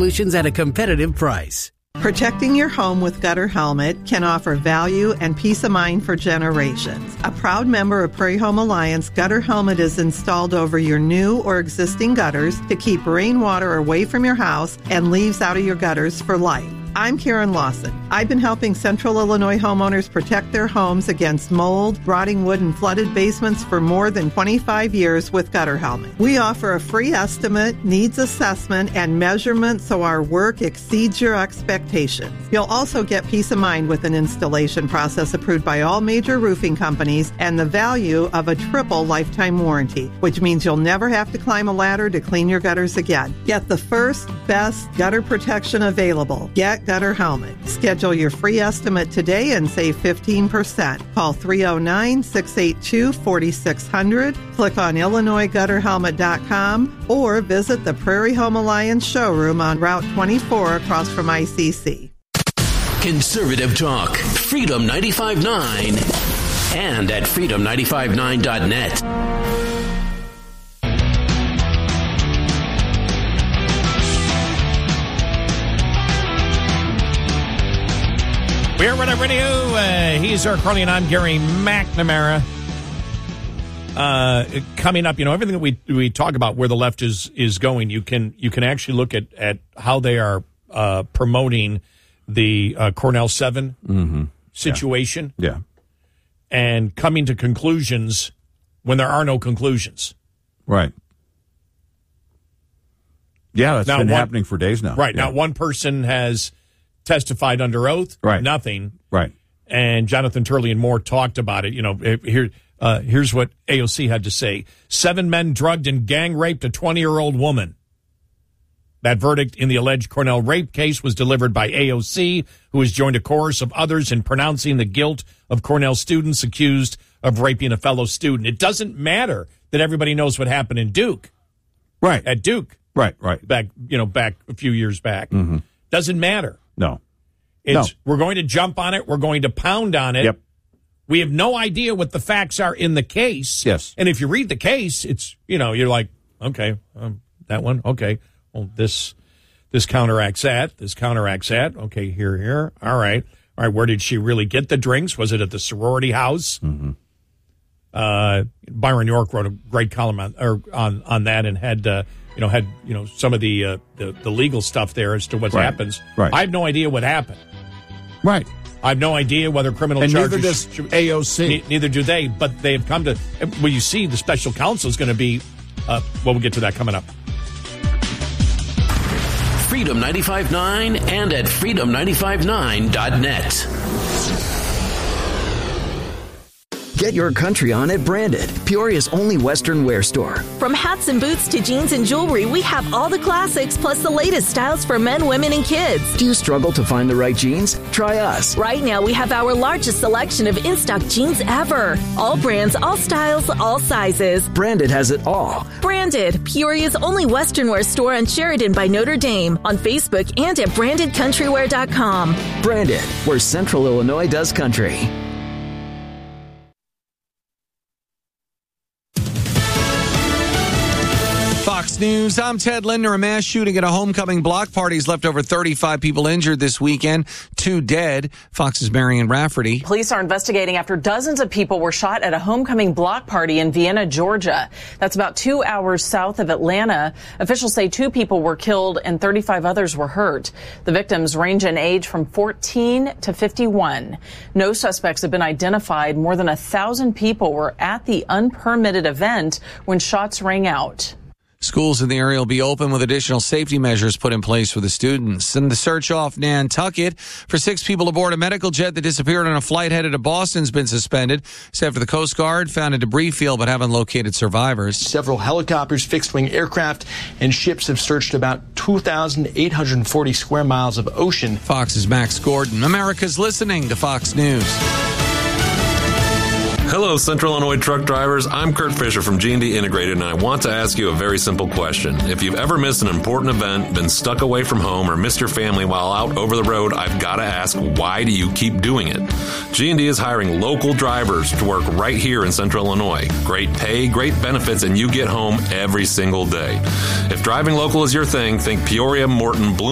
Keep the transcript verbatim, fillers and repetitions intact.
solutions at a competitive price. Protecting your home with Gutter Helmet can offer value and peace of mind for generations. A proud member of Prairie Home Alliance, Gutter Helmet is installed over your new or existing gutters to keep rainwater away from your house and leaves out of your gutters for life. I'm Karen Lawson. I've been helping Central Illinois homeowners protect their homes against mold, rotting wood, and flooded basements for more than twenty-five years with Gutter Helmet. We offer a free estimate, needs assessment, and measurement so our work exceeds your expectations. You'll also get peace of mind with an installation process approved by all major roofing companies and the value of a triple lifetime warranty, which means you'll never have to climb a ladder to clean your gutters again. Get the first, best gutter protection available. Get Gutter Helmet. Schedule your free estimate today and save fifteen percent. Call three oh nine, six eight two, four six zero zero, click on Illinois Gutter Helmet dot com, or visit the Prairie Home Alliance showroom on Route twenty-four across from I C C. Conservative Talk, Freedom ninety-five point nine, and at freedom nine five nine dot net. We're Red Radio. Uh, he's our Crowley, and I'm Gary McNamara. Uh, coming up, you know, everything that we we talk about where the left is is going, you can you can actually look at, at how they are uh, promoting the uh, Cornell seven mm-hmm. situation, yeah. yeah, and coming to conclusions when there are no conclusions. Right. Yeah, that's now, been one, happening for days now. Right. Yeah. Now, one person has testified under oath, right. nothing. Right. And Jonathan Turley and more talked about it. You know, here, uh, here's what A O C had to say. Seven men drugged and gang raped a twenty-year-old woman. That verdict in the alleged Cornell rape case was delivered by A O C, who has joined a chorus of others in pronouncing the guilt of Cornell students accused of raping a fellow student. It doesn't matter that everybody knows what happened in Duke. Right. At Duke. Right, right. Back, you know, back a few years back. Mm-hmm. Doesn't matter. No. It's no. We're going to jump on it. We're going to pound on it. Yep. We have no idea what the facts are in the case. Yes. And if you read the case, it's, you know, you're like, okay, um, that one, okay. Well, this this counteracts that. This counteracts that. Okay, here, here. All right. All right, where did she really get the drinks? Was it at the sorority house? Mm-hmm. Uh, Byron York wrote a great column on or on, on that and had, uh, you know, had, you know, some of the, uh, the, the legal stuff there as to what right. happens. Right. I have no idea what happened. Right. I have no idea whether criminal and charges... neither does should, A O C. Ne- neither do they, but they have come to... Well, you see, the special counsel is going to be... Uh, well, we'll get to that coming up. Freedom ninety-five point nine and at freedom nine five nine dot net. Get your country on at Branded, Peoria's only Western wear store. From hats and boots to jeans and jewelry, we have all the classics plus the latest styles for men, women, and kids. Do you struggle to find the right jeans? Try us. Right now, we have our largest selection of in-stock jeans ever. All brands, all styles, all sizes. Branded has it all. Branded, Peoria's only Western wear store on Sheridan by Notre Dame, on Facebook and at branded countrywear dot com. Branded, where Central Illinois does country. Fox News, I'm Ted Linder. A mass shooting at a homecoming block party has left over thirty-five people injured this weekend, two dead. Fox's Marion Rafferty. Police are investigating after dozens of people were shot at a homecoming block party in Vienna, Georgia. That's about two hours south of Atlanta. Officials say two people were killed and thirty-five others were hurt. The victims range in age from fourteen to fifty-one. No suspects have been identified. More than a thousand people were at the unpermitted event when shots rang out. Schools in the area will be open with additional safety measures put in place for the students. And the search off Nantucket for six people aboard a medical jet that disappeared on a flight headed to Boston has been suspended. Except for the Coast Guard found a debris field but haven't located survivors. Several helicopters, fixed-wing aircraft, and ships have searched about two thousand eight hundred forty square miles of ocean. Fox's Max Gordon. America's listening to Fox News. Hello, Central Illinois truck drivers. I'm Kurt Fisher from G and D Integrated, and I want to ask you a very simple question. If you've ever missed an important event, been stuck away from home, or missed your family while out over the road, I've got to ask, why do you keep doing it? G and D is hiring local drivers to work right here in Central Illinois. Great pay, great benefits, and you get home every single day. If driving local is your thing, think Peoria, Morton, Bloom.